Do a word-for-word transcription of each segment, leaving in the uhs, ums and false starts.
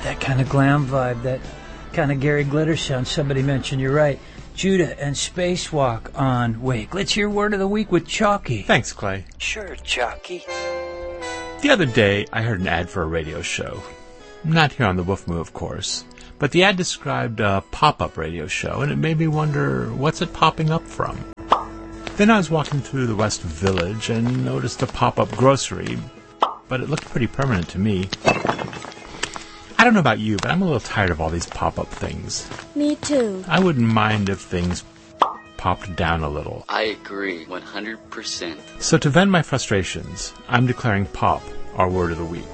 that kind of glam vibe, that kind of Gary Glitter sound. Somebody mentioned, you're right, Judah and Spacewalk on Wake. Let's hear Word of the Week with Chalky. Thanks, Clay. Sure, Chalky. The other day, I heard an ad for a radio show. Not here on the Wolf Moo, of course. But the ad described a pop-up radio show, and it made me wonder, what's it popping up from? Then I was walking through the West Village and noticed a pop-up grocery, but it looked pretty permanent to me. I don't know about you, but I'm a little tired of all these pop-up things. Me too. I wouldn't mind if things popped down a little. I agree, one hundred percent. So to vent my frustrations, I'm declaring pop our word of the week.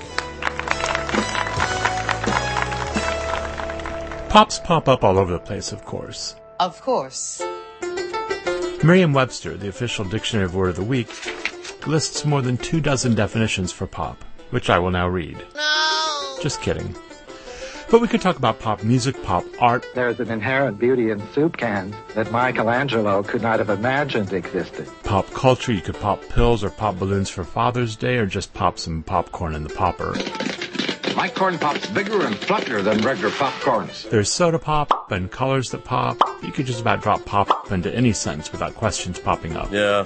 Pops pop up all over the place, of course. Of course. Merriam-Webster, the official dictionary of word of the week, lists more than two dozen definitions for pop, which I will now read. No! Just kidding. But we could talk about pop music, pop art. There's an inherent beauty in soup cans that Michelangelo could not have imagined existed. Pop culture, you could pop pills or pop balloons for Father's Day, or just pop some popcorn in the popper. My corn pop's bigger and fluffier than regular popcorns. There's soda pop and colors that pop. You could just about drop pop into any sentence without questions popping up. Yeah.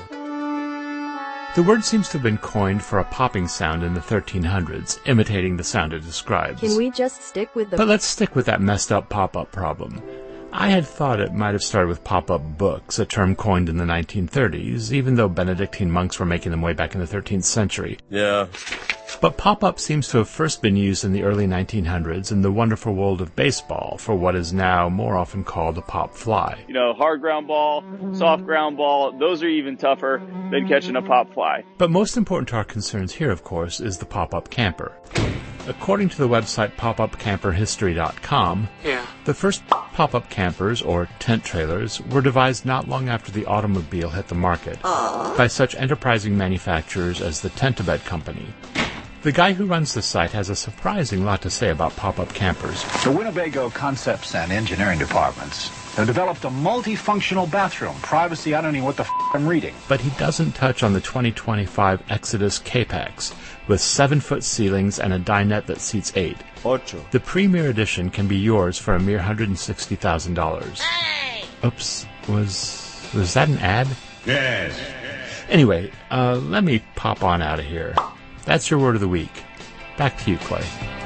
The word seems to have been coined for a popping sound in the thirteen hundreds, imitating the sound it describes. Can we just stick with the... But let's stick with that messed up pop-up problem. I had thought it might have started with pop-up books, a term coined in the nineteen thirties, even though Benedictine monks were making them way back in the thirteenth century. Yeah. But pop-up seems to have first been used in the early nineteen hundreds in the wonderful world of baseball for what is now more often called a pop fly. You know, hard ground ball, soft ground ball, those are even tougher than catching a pop fly. But most important to our concerns here, of course, is the pop-up camper. According to the website pop up camper history dot com, Yeah. the first pop-up campers, or tent trailers, were devised not long after the automobile hit the market Aww. by such enterprising manufacturers as the Tentabed Company. The guy who runs the site has a surprising lot to say about pop-up campers. The Winnebago Concepts and Engineering Departments have developed a multifunctional bathroom. Privacy, I don't know what the f*** I'm reading. But he doesn't touch on the twenty twenty-five Exodus Capex, with seven-foot ceilings and a dinette that seats eight. Ocho. The Premier Edition can be yours for a mere one hundred sixty thousand dollars. Hey! Oops, was was that an ad? Yes. Anyway, uh, let me pop on out of here. That's your word of the week. Back to you, Clay.